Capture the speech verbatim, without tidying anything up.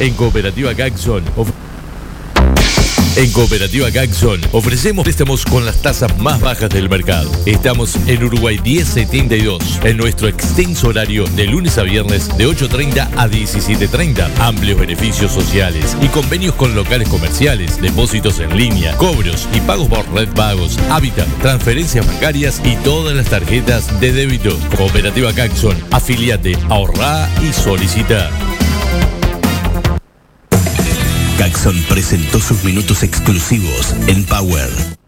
En Cooperativa Gaxon of- En Cooperativa Gaxon ofrecemos préstamos con las tasas más bajas del mercado. Estamos en Uruguay diez setenta y dos, en nuestro extenso horario de lunes a viernes de ocho treinta a diecisiete treinta. Amplios beneficios sociales y convenios con locales comerciales, depósitos en línea, cobros y pagos por red pagos, hábitat, transferencias bancarias y todas las tarjetas de débito. Cooperativa Gaxon, afiliate, ahorrá y solicita. Gaxon presentó sus minutos exclusivos en Power.